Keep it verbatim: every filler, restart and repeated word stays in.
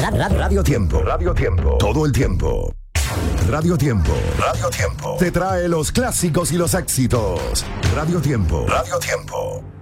Radio Tiempo. Radio Tiempo. Todo el tiempo. Radio Tiempo. Radio Tiempo. Te trae los clásicos y los éxitos. Radio Tiempo. Radio Tiempo.